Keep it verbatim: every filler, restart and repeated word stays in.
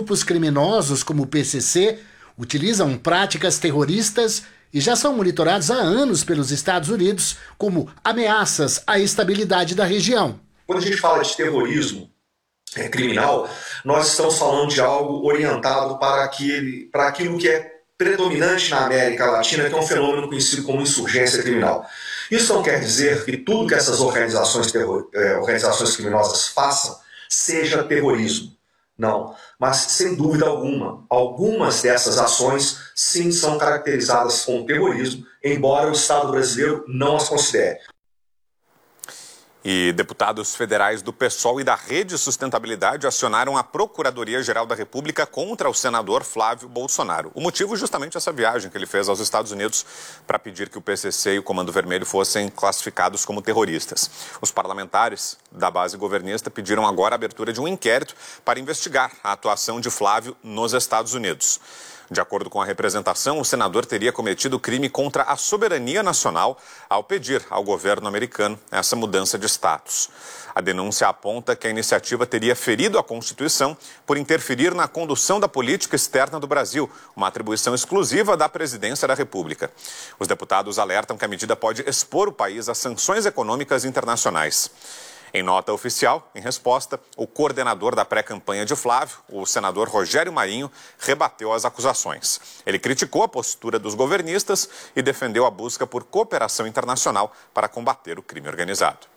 grupos criminosos como o P C C utilizam práticas terroristas e já são monitorados há anos pelos Estados Unidos como ameaças à estabilidade da região. Quando a gente fala de terrorismo é, criminal, nós estamos falando de algo orientado para, aquele, para aquilo que é predominante na América Latina, que é um fenômeno conhecido como insurgência criminal. Isso não quer dizer que tudo que essas organizações, terror, é, organizações criminosas façam seja terrorismo. Não, mas sem dúvida alguma, algumas dessas ações sim são caracterizadas como terrorismo, embora o Estado brasileiro não as considere. E deputados federais do PSOL e da Rede Sustentabilidade acionaram a Procuradoria-Geral da República contra o senador Flávio Bolsonaro. O motivo justamente essa viagem que ele fez aos Estados Unidos para pedir que o P C C e o Comando Vermelho fossem classificados como terroristas. Os parlamentares da base governista pediram agora a abertura de um inquérito para investigar a atuação de Flávio nos Estados Unidos. De acordo com a representação, o senador teria cometido crime contra a soberania nacional ao pedir ao governo americano essa mudança de status. A denúncia aponta que a iniciativa teria ferido a Constituição por interferir na condução da política externa do Brasil, uma atribuição exclusiva da Presidência da República. Os deputados alertam que a medida pode expor o país a sanções econômicas internacionais. Em nota oficial, em resposta, o coordenador da pré-campanha de Flávio, o senador Rogério Marinho, rebateu as acusações. Ele criticou a postura dos governistas e defendeu a busca por cooperação internacional para combater o crime organizado.